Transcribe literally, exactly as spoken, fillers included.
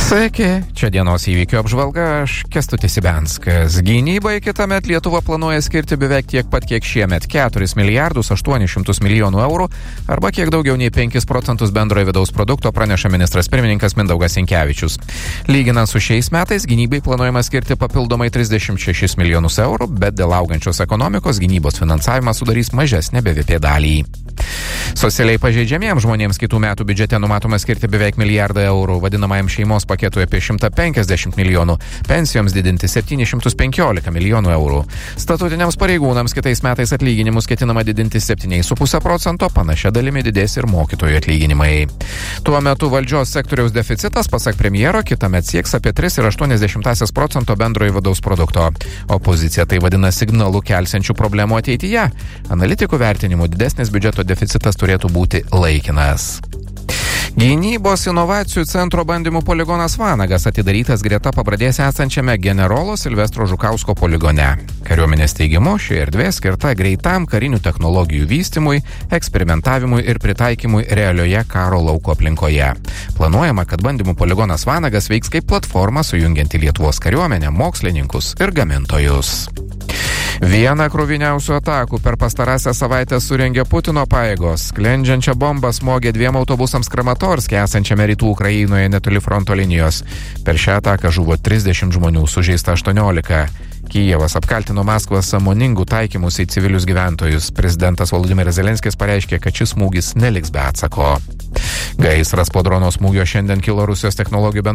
Sveiki, čia dienos įvykių apžvalga, aš Kęstutis Ibenskas. Gynybai kitąmet Lietuva planuoja skirti beveik tiek pat, kiek šiemet – keturis milijardus aštuonis šimtus milijonų eurų, arba kiek daugiau nei penkis procentus bendrojo vidaus produkto, praneša ministras pirmininkas Mindaugas Sinkevičius. Lyginant su šiais metais, gynybai planuojama skirti papildomai trisdešimt šešis milijonus eurų, bet dėl augančios ekonomikos gynybos finansavimas sudarys mažesnę B V P dalį. Socialiai pažeidžiamiems žmonėms kitų metų biudžete numatoma skirti beveik milijardą eurų, vadinamajam šeimos paketui apie šimtą penkiasdešimt milijonų, pensijoms didinti septynis šimtus penkiolika milijonų eurų. Statutiniams pareigūnams kitais metais atlyginimus ketinama didinti septyniais su puse procento, panašia dalimi didės ir mokytojų atlyginimai. Tuo metu valdžios sektoriaus deficitas, pasak premjero, kitąmet sieks apie tris ir aštuonias dešimtąsias procento bendrojo vidaus produkto. Opozicija tai vadina signalu kelsiančių problemų ateityje. Analitikų vertinimu didesnis biudžeto deficitas turėtų būti laikinas. Gynybos inovacijų centro bandymų poligonas Vanagas atidarytas greta Pabradės esančiame generolo Silvestro Žukausko poligone. Kariuomenės teigimu, ši erdvė skirta greitam karinių technologijų vystymui, eksperimentavimui ir pritaikymui realioje karo lauko aplinkoje. Planuojama, kad bandymų poligonas Vanagas veiks kaip platforma sujungianti Lietuvos kariuomenę, mokslininkus ir gamintojus. Vieną kruviniausių atakų per pastarąsią savaitę surengė Putino pajėgos. Sklendžiančią bombą smogė dviem autobusams Kramatorske, esančiame rytų Ukrainoje netoli fronto linijos. Per šią ataką žuvo trisdešimt žmonių, sužeista aštuoniolika. Kijevas apkaltino Maskvą sąmoningų taikymus į civilius gyventojus. Prezidentas Volodymyras Zelenskis pareiškė, kad šis smūgis neliks be atsako. Gaisras po drono smūgio šiandien kilo Rusijos technologijų bendrovės